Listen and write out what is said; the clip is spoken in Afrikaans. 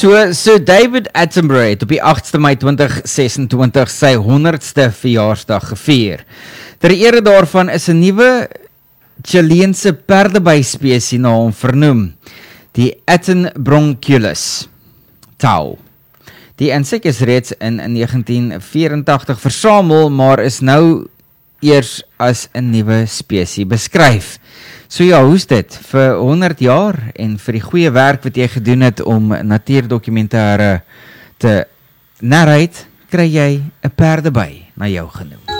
So David Attenborough het op die 8ste Mei 2026 sy 100ste verjaarsdag gevier. Ter ere daarvan is 'n nuwe Chileense perdebei-spesie na hom vernoem, die Attenbronchulus tau. Die insek is reeds in 1984 versamel, maar is nou eers as 'n nuwe spesie beskryf. So ja, hoe's dit? Vir 100 jaar en vir die goeie werk wat jy gedoen het om natuurdokumentêre te narrate, kry jy 'n perdebei na jou genoem.